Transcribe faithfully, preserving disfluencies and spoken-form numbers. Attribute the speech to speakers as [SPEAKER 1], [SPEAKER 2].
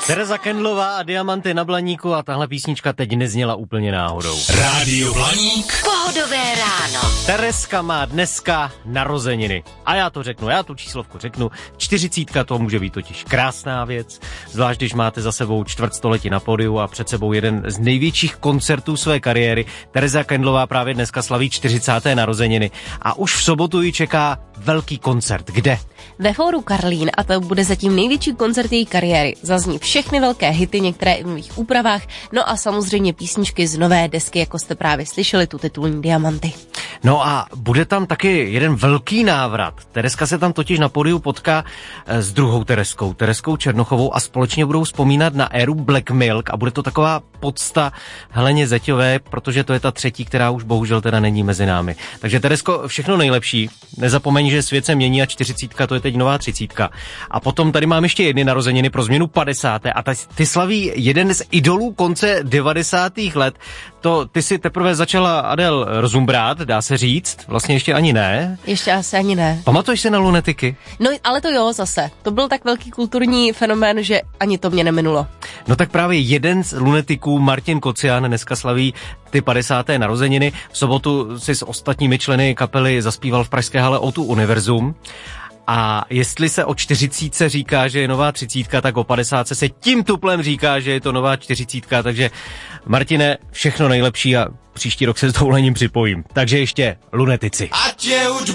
[SPEAKER 1] Tereza Kendlová a Diamanty na Blaníku a tahle písnička teď nezněla úplně náhodou.
[SPEAKER 2] Rádio Blaník.
[SPEAKER 3] Pohodové ráno.
[SPEAKER 1] Terezka má dneska narozeniny. A já to řeknu, já tu číslovku řeknu. Čtyřicítka, to může být totiž krásná věc, zvlášť když máte za sebou čtvrtstoletí na pódiu a před sebou jeden z největších koncertů své kariéry. Tereza Kendlová právě dneska slaví čtyřicáté narozeniny a už v sobotu ji čeká velký koncert. Kde?
[SPEAKER 4] Ve Fóru Karlín, a to bude zatím největší koncert její kariéry. Zazní všechny velké hity, některé i v nových úpravách, no a samozřejmě písničky z nové desky, jako jste právě slyšeli, tu titulní Diamanty.
[SPEAKER 1] No a bude tam taky jeden velký návrat. Terezka se tam totiž na pódiu potká s druhou Terezkou, Terezkou Černochovou, a společně budou vzpomínat na éru Black Milk a bude to taková podsta Heleně Zeťové, protože to je ta třetí, která už bohužel teda není mezi námi. Takže Terezko, všechno nejlepší. Nezapomeň, že svět se mění a čtyřicítka to je teď nová třicítka. A potom tady mám ještě jedny narozeniny pro změnu padesáté a ty slaví jeden z idolů konce devadesátých let. To ty si teprve začala, Adel, rozumbrát, dá se říct, vlastně ještě ani ne.
[SPEAKER 4] Ještě asi ani ne.
[SPEAKER 1] Pamatuješ si na Lunetiky?
[SPEAKER 4] No, ale to jo, zase. To byl tak velký kulturní fenomén, že ani to mě neminulo.
[SPEAKER 1] No tak právě jeden z Lunetiků, Martin Kocian, dneska slaví ty padesáté narozeniny. V sobotu si s ostatními členy kapely zaspíval v pražské hale O dva Univerzum. A jestli se o čtyřicítce říká, že je nová třicítka, tak o padesátce se tím tuplem říká, že je to nová čtyřicítka. Takže Martine, všechno nejlepší a příští rok se s dovolením připojím. Takže ještě Lunetici.
[SPEAKER 2] Ať je